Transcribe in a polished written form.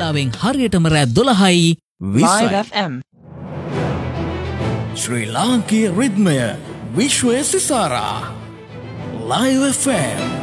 වෙලාවෙන් හරියටම රෑ 12යි Live FM. ශ්‍රී ලාංකීය රිද්මය විශ්වය සිසාරා Live FM